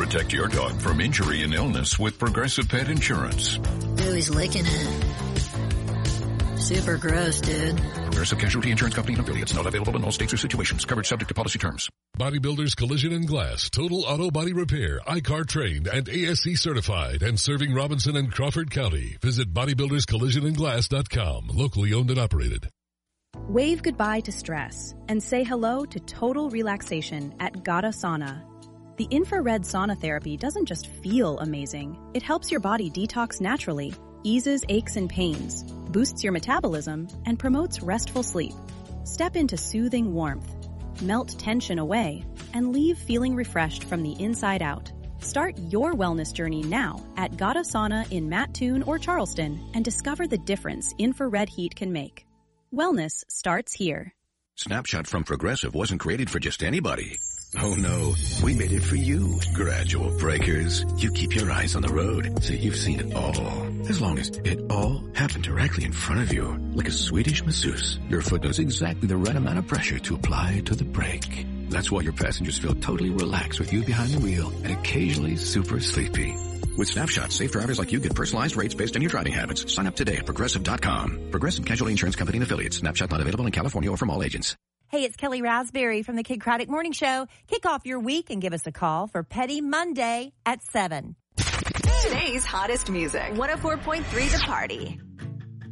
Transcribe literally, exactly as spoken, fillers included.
Protect your dog from injury and illness with Progressive Pet Insurance. Ooh, he's licking it. Super gross, dude. Progressive Casualty Insurance Company and affiliates. Not available in all states or situations. Coverage subject to policy terms. Bodybuilders Collision and Glass, total auto body repair, I C A R trained and A S C certified, and serving Robinson and Crawford County. Visit bodybuilders collision and glass dot com. Locally owned and operated. Wave goodbye to stress and say hello to total relaxation at Gata Sauna. The infrared sauna therapy doesn't just feel amazing. It helps your body detox naturally, eases aches and pains, boosts your metabolism, and promotes restful sleep. Step into soothing warmth, melt tension away, and leave feeling refreshed from the inside out. Start your wellness journey now at Gata Sauna in Mattoon or Charleston and discover the difference infrared heat can make. Wellness starts here. Snapshot from Progressive wasn't created for just anybody. Oh no, we made it for you. Gradual breakers. You keep your eyes on the road, so you've seen it all. As long as it all happened directly in front of you, like a Swedish masseuse, your foot knows exactly the right amount of pressure to apply to the brake. That's why your passengers feel totally relaxed with you behind the wheel and occasionally super sleepy. With Snapshot, safe drivers like you get personalized rates based on your driving habits. Sign up today at Progressive dot com. Progressive Casualty Insurance Company and affiliates. Snapshot not available in California or from all agents. Hey, it's Kelly Raspberry from the Kid Craddock Morning Show. Kick off your week and give us a call for Petty Monday at seven. Today's hottest music. one oh four point three The Party.